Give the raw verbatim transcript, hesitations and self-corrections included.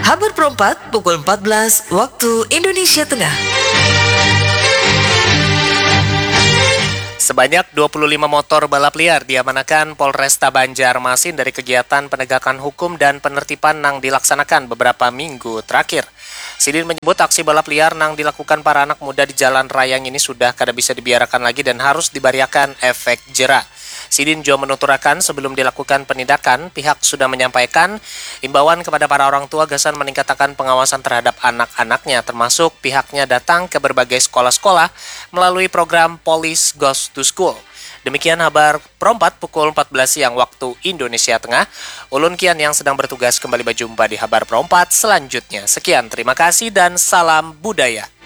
Habar Perempat pukul empat belas waktu Indonesia Tengah. Sebanyak dua puluh lima motor balap liar diamankan Polresta Banjarmasin dari kegiatan penegakan hukum dan penertiban yang dilaksanakan beberapa minggu terakhir. Sidin menyebut aksi balap liar yang dilakukan para anak muda di jalan raya ini sudah kada bisa dibiarkan lagi dan harus diberikan efek jera. Sidin juga menuturkan sebelum dilakukan penindakan, pihak sudah menyampaikan imbauan kepada para orang tua gasan meningkatkan pengawasan terhadap anak-anaknya, termasuk pihaknya datang ke berbagai sekolah-sekolah melalui program Police Goes to School. Demikian Habar Perempat pukul empat belas siang waktu Indonesia Tengah. Ulun Kian yang sedang bertugas kembali berjumpa di Habar Perempat selanjutnya. Sekian, terima kasih dan salam budaya.